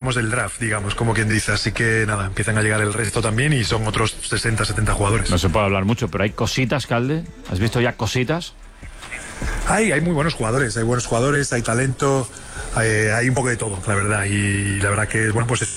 estamos del draft, digamos, como quien dice. Así que nada, empiezan a llegar el resto también y son otros 60, 70 jugadores. No se puede hablar mucho, pero hay cositas, Calde. ¿Has visto ya cositas? Hay muy buenos jugadores, hay talento, hay un poco de todo, la verdad. Y la verdad que, bueno, pues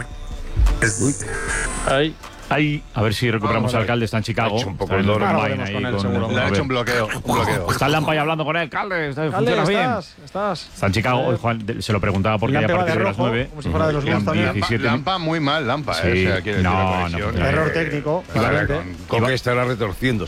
Ahí, a ver si recuperamos al Alcalde, está en Chicago. Ha hecho un poco el loro. Le ha hecho un bloqueo. Está el Lampa ahí hablando con él. Alcalde, funciona bien. Estás. Está en Chicago. Hoy Juan se lo preguntaba porque ya a partir de las 9. Como si fuera de los Bulls también. Lampa muy mal, Lampa. Sí. Error técnico. Coque estará retorciendo.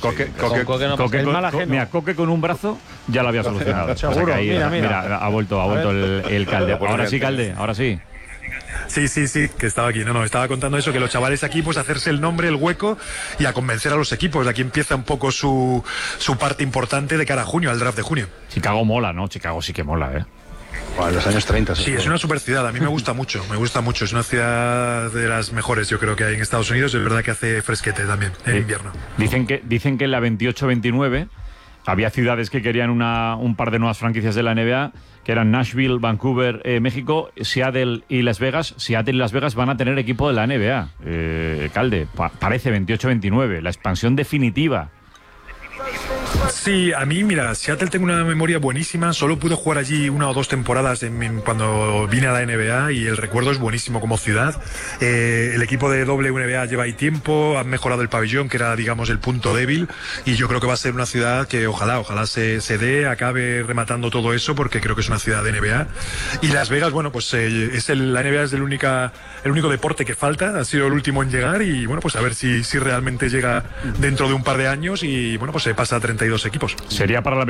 Mira, Coque con un brazo ya lo había solucionado. Seguro, O sea que ahí, mira. ha vuelto el Calde. Ahora sí, Calde, ahora sí. Sí, que estaba aquí. No, estaba contando eso, que los chavales aquí, pues hacerse el nombre, el hueco y a convencer a los equipos. Aquí empieza un poco su parte importante de cara a junio, al draft de junio. Chicago mola, ¿no? Chicago sí que mola, ¿eh? En los años 30. Sí, es una super ciudad. A mí me gusta mucho. Es una ciudad de las mejores, yo creo, que hay en Estados Unidos. Es verdad que hace fresquete también en invierno. Dicen que en la 28-29 había ciudades que querían un par de nuevas franquicias de la NBA, que eran Nashville, Vancouver, México, Seattle y Las Vegas. Seattle y Las Vegas van a tener equipo de la NBA. Calde, parece 28-29, la expansión definitiva. Sí, a mí, mira, Seattle tengo una memoria buenísima. Solo pude jugar allí 1 o 2 temporadas cuando vine a la NBA y el recuerdo es buenísimo como ciudad. El equipo de WNBA lleva ahí tiempo, han mejorado el pabellón, que era, digamos, el punto débil, y yo creo que va a ser una ciudad que ojalá se dé, acabe rematando todo eso, porque creo que es una ciudad de NBA. Y Las Vegas, bueno, pues la NBA es el único deporte que falta, ha sido el último en llegar, y bueno, pues a ver si realmente llega dentro de un par de años y bueno, pues se pasa a 32 equipos. Sería para la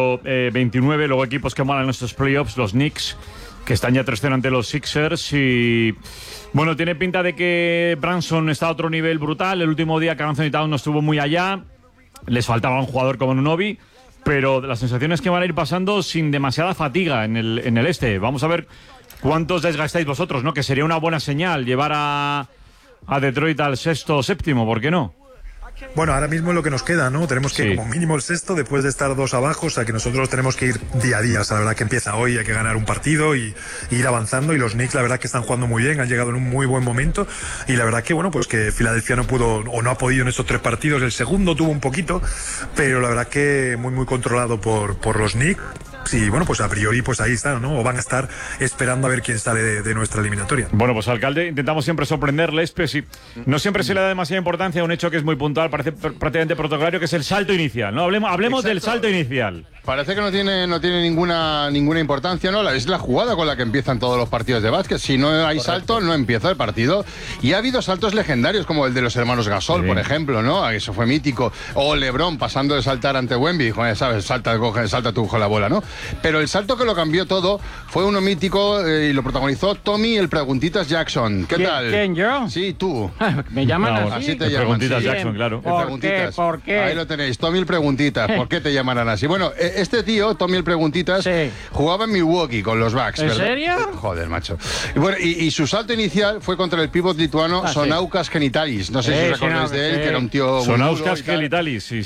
28-29, luego equipos que molan nuestros playoffs, los Knicks, que están ya 3-0 ante los Sixers, y bueno, tiene pinta de que Branson está a otro nivel brutal. El último día que Anthony Towns no estuvo muy allá, les faltaba un jugador como Nunobi, pero las sensaciones que van a ir pasando sin demasiada fatiga en el este. Vamos a ver cuántos desgastáis vosotros, ¿no? Que sería una buena señal llevar a Detroit al 6º o 7º, ¿por qué no? Bueno, ahora mismo es lo que nos queda, ¿no? Tenemos que como mínimo el 6º después de estar 2 abajo, o sea que nosotros tenemos que ir día a día. O sea, la verdad que empieza hoy, hay que ganar un partido y ir avanzando, y los Knicks la verdad que están jugando muy bien, han llegado en un muy buen momento, y la verdad que bueno, pues que Filadelfia no pudo o no ha podido en estos 3 partidos. El segundo tuvo un poquito, pero la verdad que muy controlado por los Knicks. Y bueno, pues a priori pues ahí están, ¿no? O van a estar esperando a ver quién sale de nuestra eliminatoria. Bueno, pues Alcalde, intentamos siempre sorprenderles, pero sí, no siempre se le da demasiada importancia a un hecho que es muy puntual, parece prácticamente protocolario, que es el salto inicial, ¿no? Hablemos del salto inicial. Parece que no tiene ninguna importancia, ¿no? Es la jugada con la que empiezan todos los partidos de básquet. Si no hay salto, no empieza el partido. Y ha habido saltos legendarios, como el de los hermanos Gasol, por ejemplo, ¿no? Eso fue mítico. O LeBron pasando de saltar ante Wemby, ¿sabes? Salta tú con la bola, ¿no? Pero el salto que lo cambió todo fue uno mítico y lo protagonizó Tommy el Preguntitas Jackson. ¿Qué tal? ¿Quién, yo? Sí, tú. ¿Me llaman así? Así te llaman. Preguntitas Jackson, claro. ¿Por qué? Ahí lo tenéis, Tommy el Preguntitas. ¿Por qué te llamarán así? Bueno, este tío, Tommy el Preguntitas, jugaba en Milwaukee con los Bucks. ¿En serio? Joder, macho. Y bueno, y su salto inicial fue contra el pívot lituano Sonaukas Genitalis. No sé si os acordáis de él, que era un tío... Sonaukas Genitalis, sí.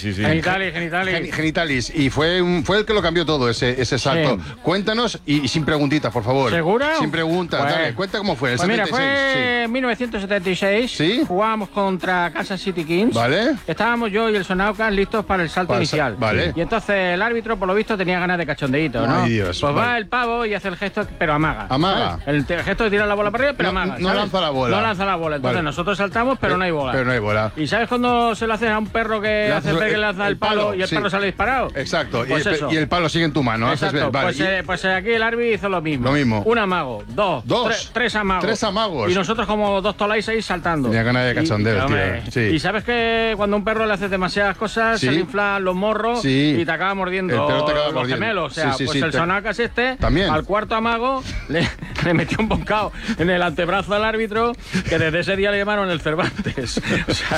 Genitalis. Y fue el que lo cambió todo, ese salto. Sí. Cuéntanos, y sin preguntitas, por favor. ¿Seguro? Sin preguntas, pues, dale, cuenta cómo fue. El pues 76, mira, fue 1976. ¿Sí? Jugábamos contra Kansas City Kings. Vale. Estábamos yo y el Sonaukas listos para el salto inicial. Vale. Y entonces el árbitro, por lo visto, tenía ganas de cachondeíto, ¿no? Ay, Dios, pues va el pavo y hace el gesto, pero amaga. Amaga. El gesto de tirar la bola para arriba, pero amaga. No lanza la bola. No lanza la bola. Entonces nosotros saltamos, pero no hay bola. Pero no hay bola. ¿Y sabes cuando se lo haces a un perro que que lanza el palo y el palo sale disparado? Exacto. Pues y el palo sigue en tu mano. Exacto. Pues aquí el árbitro hizo lo mismo. Un amago, tres amagos. 3 amagos. Y nosotros como 2 tolais ahí saltando. Tenía ganas de cachondeo, tío. Sí. Y sabes que cuando a un perro le haces demasiadas cosas, se le inflan los morros y te acaba mordiendo los gemelos. O sea, pues el Sonaukas también. al cuarto amago le metió un bocado en el antebrazo al árbitro, que desde ese día le llamaron el Cervantes. O sea,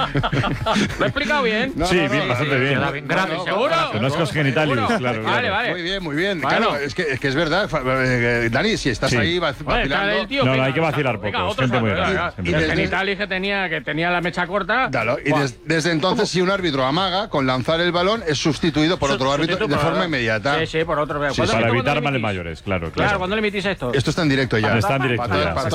¿lo he explicado bien? Sí, bastante bien. Gracias, ¿seguro? No es Genitalis, claro. Vale. Muy bien. Bueno. Claro, es que es verdad. Dani, si estás ahí vacilando... No, hay que vacilar poco. Es gente muy grande. Y el Genitalis que tenía la mecha corta... Claro, y desde entonces, si un árbitro amaga con lanzar el balón, es sustituido por otro árbitro de forma inmediata. Sí, por otro. Para evitar males mayores, claro. Claro, ¿cuándo le emitís esto? Esto está en directo ya. Está en directo ya.